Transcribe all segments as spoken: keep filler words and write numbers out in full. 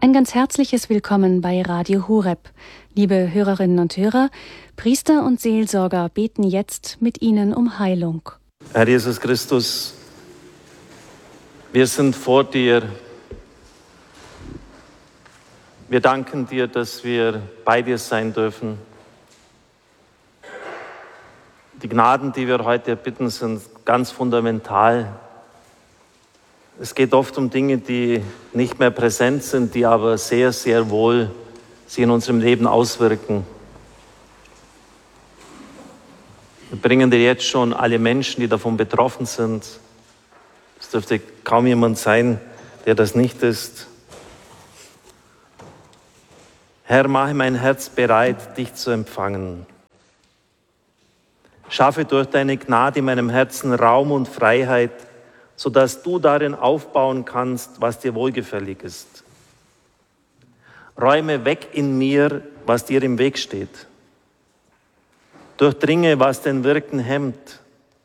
Ein ganz herzliches Willkommen bei Radio Horeb. Liebe Hörerinnen und Hörer, Priester und Seelsorger beten jetzt mit Ihnen um Heilung. Herr Jesus Christus, wir sind vor dir. Wir danken dir, dass wir bei dir sein dürfen. Die Gnaden, die wir heute erbitten, sind ganz fundamental. Es geht oft um Dinge, die nicht mehr präsent sind, die aber sehr, sehr wohl sich in unserem Leben auswirken. Wir bringen dir jetzt schon alle Menschen, die davon betroffen sind. Es dürfte kaum jemand sein, der das nicht ist. Herr, mache mein Herz bereit, dich zu empfangen. Schaffe durch deine Gnade in meinem Herzen Raum und Freiheit, sodass du darin aufbauen kannst, was dir wohlgefällig ist. Räume weg in mir, was dir im Weg steht. Durchdringe, was dein Wirken hemmt.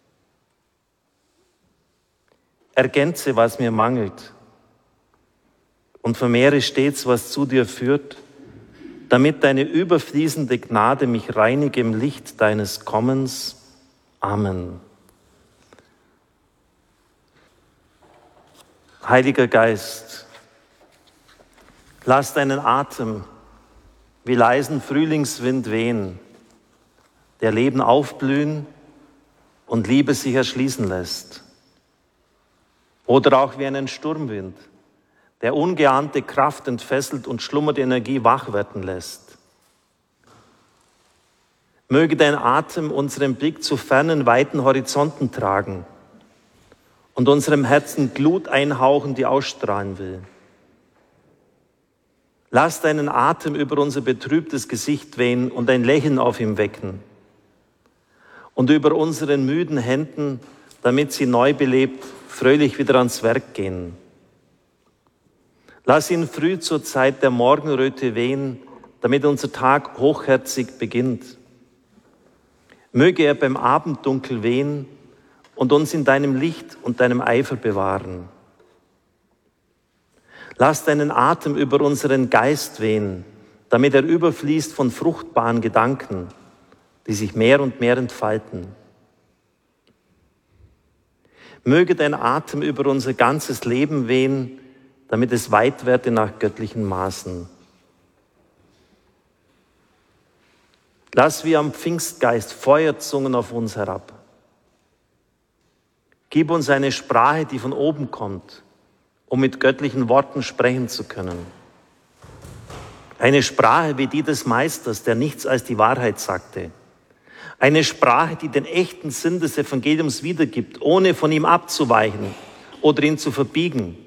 Ergänze, was mir mangelt. Und vermehre stets, was zu dir führt, damit deine überfließende Gnade mich reinige im Licht deines Kommens. Amen. Heiliger Geist, lass deinen Atem wie leisen Frühlingswind wehen, der Leben aufblühen und Liebe sich erschließen lässt. Oder auch wie einen Sturmwind, der ungeahnte Kraft entfesselt und schlummernde Energie wach werden lässt. Möge dein Atem unseren Blick zu fernen, weiten Horizonten tragen und unserem Herzen Glut einhauchen, die ausstrahlen will. Lass deinen Atem über unser betrübtes Gesicht wehen und ein Lächeln auf ihm wecken. Und über unseren müden Händen, damit sie neu belebt, fröhlich wieder ans Werk gehen. Lass ihn früh zur Zeit der Morgenröte wehen, damit unser Tag hochherzig beginnt. Möge er beim Abenddunkel wehen und uns in deinem Licht und deinem Eifer bewahren. Lass deinen Atem über unseren Geist wehen, damit er überfließt von fruchtbaren Gedanken, die sich mehr und mehr entfalten. Möge dein Atem über unser ganzes Leben wehen, damit es weit werde nach göttlichen Maßen. Lass wie am Pfingstgeist Feuerzungen auf uns herab. Gib uns eine Sprache, die von oben kommt, um mit göttlichen Worten sprechen zu können. Eine Sprache wie die des Meisters, der nichts als die Wahrheit sagte. Eine Sprache, die den echten Sinn des Evangeliums wiedergibt, ohne von ihm abzuweichen oder ihn zu verbiegen.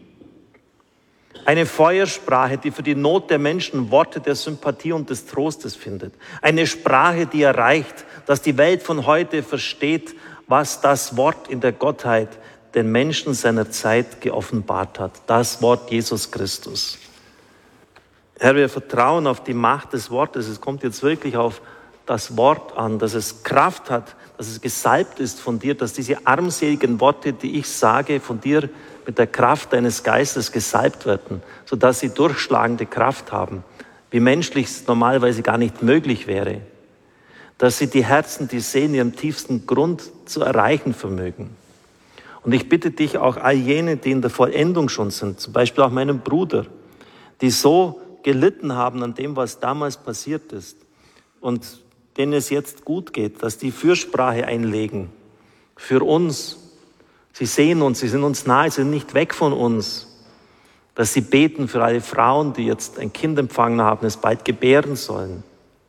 Eine Feuersprache, die für die Not der Menschen Worte der Sympathie und des Trostes findet. Eine Sprache, die erreicht, dass die Welt von heute versteht, was das Wort in der Gottheit den Menschen seiner Zeit geoffenbart hat. Das Wort Jesus Christus. Herr, wir vertrauen auf die Macht des Wortes. Es kommt jetzt wirklich auf das Wort an, dass es Kraft hat, dass es gesalbt ist von dir, dass diese armseligen Worte, die ich sage, von dir mit der Kraft deines Geistes gesalbt werden, sodass sie durchschlagende Kraft haben, wie menschlich es normalerweise gar nicht möglich wäre. Dass sie die Herzen, die Seelen, ihrem tiefsten Grund zu erreichen vermögen. Und ich bitte dich auch all jene, die in der Vollendung schon sind, zum Beispiel auch meinen Bruder, die so gelitten haben an dem, was damals passiert ist und denen es jetzt gut geht, dass die Fürsprache einlegen für uns. Sie sehen uns, sie sind uns nahe, sie sind nicht weg von uns. Dass sie beten für alle Frauen, die jetzt ein Kind empfangen haben, es bald gebären sollen.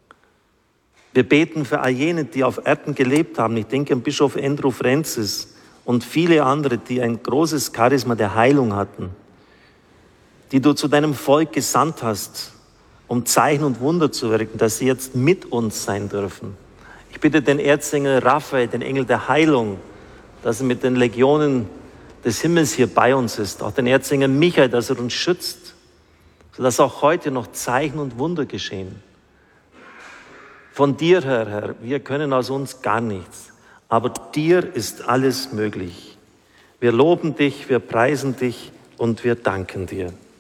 Wir beten für all jene, die auf Erden gelebt haben. Ich denke an Bischof Andrew Francis und viele andere, die ein großes Charisma der Heilung hatten, die du zu deinem Volk gesandt hast, um Zeichen und Wunder zu wirken, dass sie jetzt mit uns sein dürfen. Ich bitte den Erzengel Raphael, den Engel der Heilung, dass er mit den Legionen des Himmels hier bei uns ist. Auch den Erzengel Michael, dass er uns schützt, sodass auch heute noch Zeichen und Wunder geschehen. Von dir, Herr, Herr, wir können aus uns gar nichts, aber dir ist alles möglich. Wir loben dich, wir preisen dich und wir danken dir.